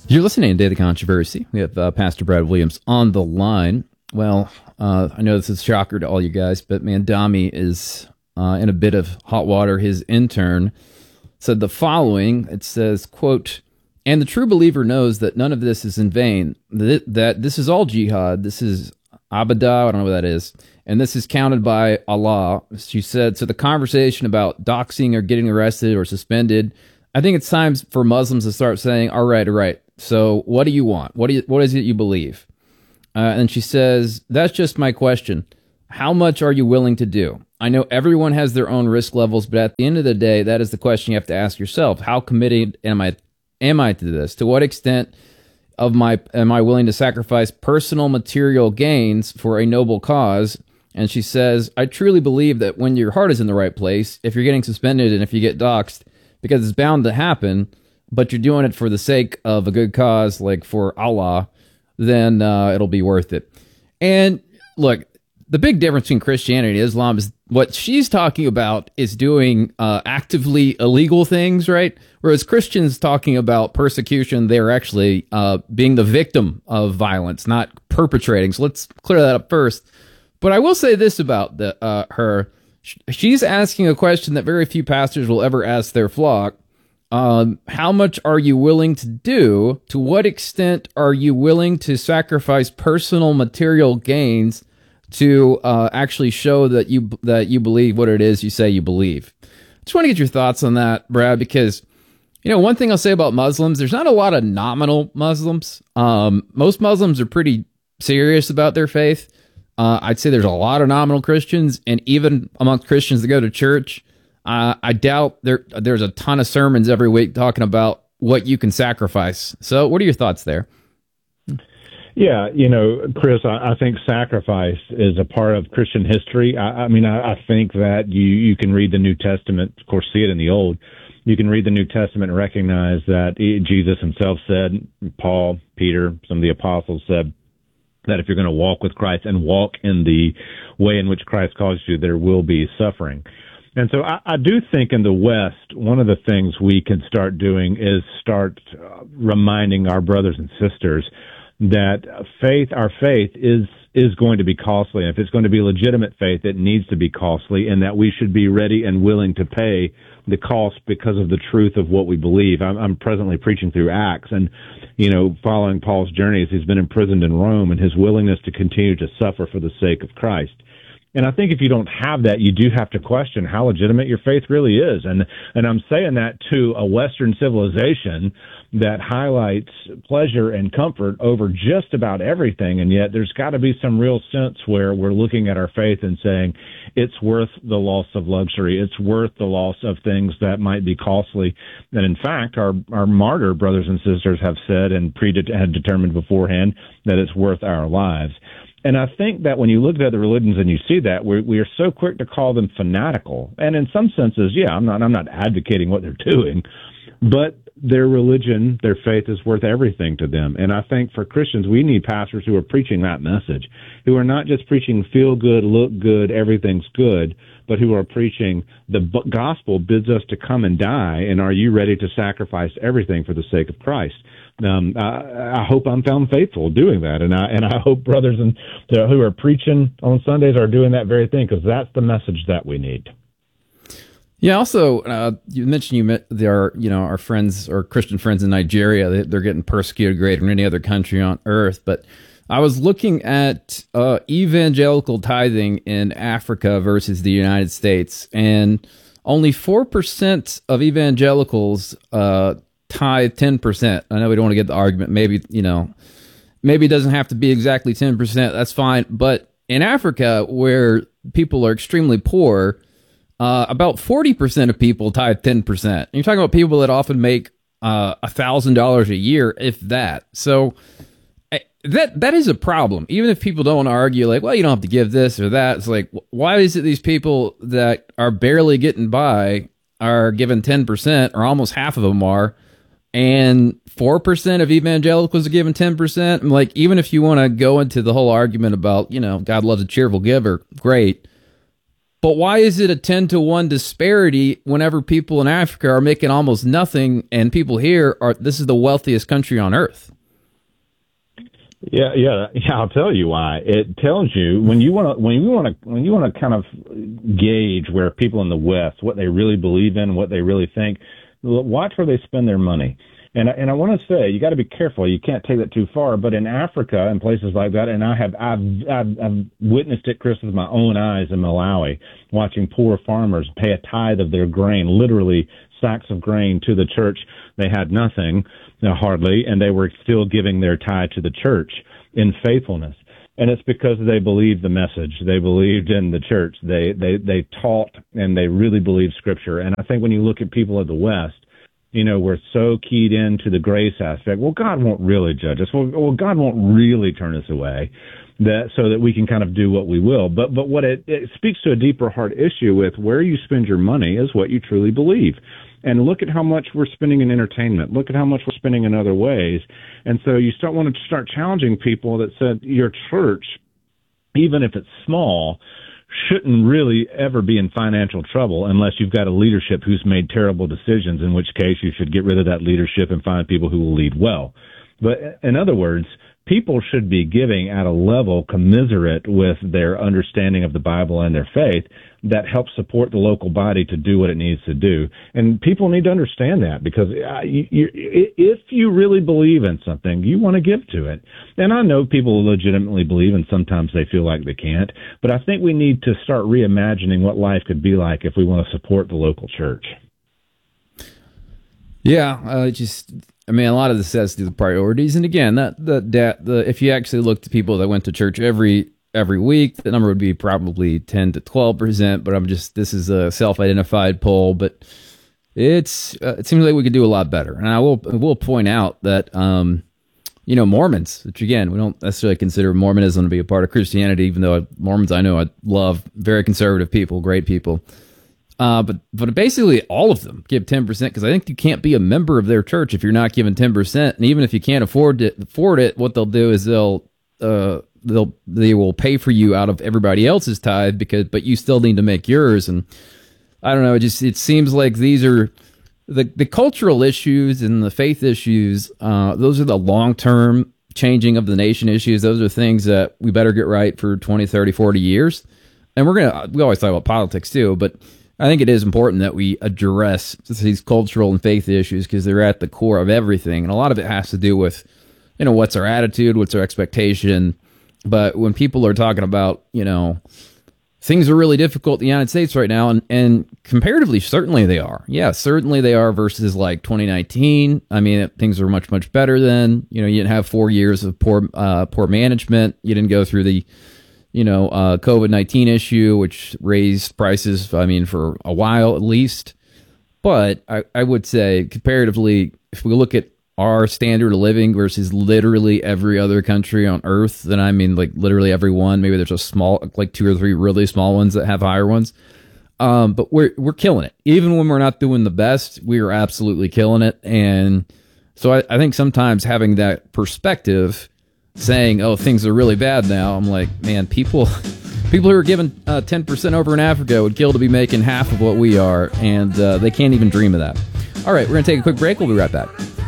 You're listening to Daily Controversy. We have Pastor Brad Williams on the line. Well, I know this is a shocker to all you guys, but man, Dami is in a bit of hot water. His intern said the following. It says, quote, "And the true believer knows that none of this is in vain, that this is all jihad. This is abadah, I don't know what that is, and this is counted by Allah." She said, so the conversation about doxing or getting arrested or suspended, I think it's time for Muslims to start saying, all right. So what do you want? What is it you believe? And she says, that's just my question. How much are you willing to do? I know everyone has their own risk levels, but at the end of the day, that is the question you have to ask yourself. How committed am I to this? To what extent am I willing to sacrifice personal material gains for a noble cause? And she says, I truly believe that when your heart is in the right place, if you're getting suspended and if you get doxed, because it's bound to happen, but you're doing it for the sake of a good cause, like for Allah, then it'll be worth it. And look, the big difference between Christianity and Islam is what she's talking about is doing actively illegal things, right? Whereas Christians talking about persecution, they're actually being the victim of violence, not perpetrating. So let's clear that up first. But I will say this about her. She's asking a question that very few pastors will ever ask their flock. How much are you willing to do? To what extent are you willing to sacrifice personal material gains to actually show that you believe what it is you say you believe? I just want to get your thoughts on that, Brad, because one thing I'll say about Muslims, there's not a lot of nominal Muslims. Most Muslims are pretty serious about their faith. I'd say there's a lot of nominal Christians, and even amongst Christians that go to church, I doubt there's a ton of sermons every week talking about what you can sacrifice. So what are your thoughts there? Yeah, Chris, I think sacrifice is a part of Christian history. I think that you can read the New Testament, of course, see it in the Old. You can read the New Testament and recognize that Jesus himself said, Paul, Peter, some of the apostles said, that if you're going to walk with Christ and walk in the way in which Christ calls you, there will be suffering. And so I do think in the West, one of the things we can start doing is start reminding our brothers and sisters that our faith is going to be costly. And if it's going to be legitimate faith, it needs to be costly, and that we should be ready and willing to pay the cost because of the truth of what we believe. I'm presently preaching through Acts, and following Paul's journey as he's been imprisoned in Rome and his willingness to continue to suffer for the sake of Christ. And I think if you don't have that, you do have to question how legitimate your faith really is. And I'm saying that to a Western civilization that highlights pleasure and comfort over just about everything. And yet there's got to be some real sense where we're looking at our faith and saying it's worth the loss of luxury. It's worth the loss of things that might be costly. And in fact, our martyr brothers and sisters have said and had determined beforehand that it's worth our lives. And I think that when you look at other religions and you see that, we are so quick to call them fanatical. And in some senses, yeah, I'm not advocating what they're doing, but their religion, their faith is worth everything to them. And I think for Christians, we need pastors who are preaching that message, who are not just preaching feel good, look good, everything's good, but who are preaching the gospel bids us to come and die, and are you ready to sacrifice everything for the sake of Christ? I hope I'm found faithful doing that, and I hope brothers who are preaching on Sundays are doing that very thing, because that's the message that we need. Yeah. Also, you mentioned our friends or Christian friends in Nigeria. They're getting persecuted greater than any other country on earth. But I was looking at evangelical tithing in Africa versus the United States, and only 4% of evangelicals tithe 10%. I know we don't want to get the argument. Maybe it doesn't have to be exactly 10%. That's fine. But in Africa, where people are extremely poor, about 40% of people tithe 10%. And you're talking about people that often make $1,000 a year, if that. So that is a problem. Even if people don't want to argue, like, well, you don't have to give this or that. It's like, why is it these people that are barely getting by are given 10%, or almost half of them are, and 4% of evangelicals are given 10%? I'm like, even if you want to go into the whole argument about, God loves a cheerful giver, great. But why is it a 10-to-1 disparity whenever people in Africa are making almost nothing and people here are, this is the wealthiest country on earth? Yeah. I'll tell you why. It tells you when you want to kind of gauge where people in the West, what they really believe in, what they really think. Watch where they spend their money. And I want to say, you got to be careful. You can't take that too far. But in Africa and places like that, and I've witnessed it, Chris, with my own eyes in Malawi, watching poor farmers pay a tithe of their grain, literally sacks of grain, to the church. They had nothing, hardly, and they were still giving their tithe to the church in faithfulness. And it's because they believed the message. They believed in the church. They taught, and they really believed Scripture. And I think when you look at people of the West, we're so keyed into the grace aspect. Well, God won't really judge us. Well, God won't really turn us away, so that we can kind of do what we will. But what it speaks to a deeper heart issue with where you spend your money is what you truly believe. And look at how much we're spending in entertainment. Look at how much we're spending in other ways. And so you want to start challenging people that said your church, even if it's small, shouldn't really ever be in financial trouble unless you've got a leadership who's made terrible decisions, in which case you should get rid of that leadership and find people who will lead well. But in other words, people should be giving at a level commensurate with their understanding of the Bible and their faith that helps support the local body to do what it needs to do. And people need to understand that, because if you really believe in something, you want to give to it. And I know people legitimately believe, and sometimes they feel like they can't, but I think we need to start reimagining what life could be like if we want to support the local church. Yeah, a lot of this has to do with priorities. And again, if you actually look at people that went to church every week, the number would be probably 10 to 12%. But this is a self-identified poll, but it seems like we could do a lot better. And I will point out that Mormons, which again, we don't necessarily consider Mormonism to be a part of Christianity, even though Mormons I know I love, very conservative people, great people. But basically all of them give 10%, because I think you can't be a member of their church if you're not giving 10%. And even if you can't afford it, what they'll do is they will pay for you out of everybody else's tithe, but you still need to make yours. And I don't know, it seems like these are the cultural issues and the faith issues. Those are the long-term changing of the nation issues. Those are things that we better get right for 20, 30, 40 years. And we always talk about politics too, but I think it is important that we address these cultural and faith issues, because they're at the core of everything. And a lot of it has to do with, what's our attitude, what's our expectation. But when people are talking about, things are really difficult in the United States right now, and comparatively, certainly they are. Yeah, certainly they are versus like 2019. Things are much, much better then. You didn't have 4 years of poor management. You didn't go through the COVID-19 issue, which raised prices, for a while at least. But I would say, comparatively, if we look at our standard of living versus literally every other country on earth, then literally every one, maybe there's a small, like 2 or 3 really small ones that have higher ones. But we're killing it. Even when we're not doing the best, we are absolutely killing it. And so I think sometimes having that perspective, saying, oh, things are really bad now, I'm like, man, people who are given 10% over in Africa would kill to be making half of what we are, and they can't even dream of that. All right, we're going to take a quick break. We'll be right back.